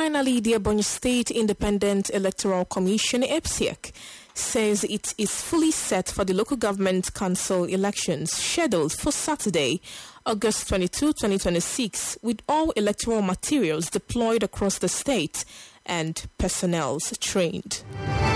finally, the Ebonyi State Independent Electoral Commission, EPSEC, says it is fully set for the local government council elections scheduled for Saturday, August 22, 2026, with all electoral materials deployed across the state and personnel trained.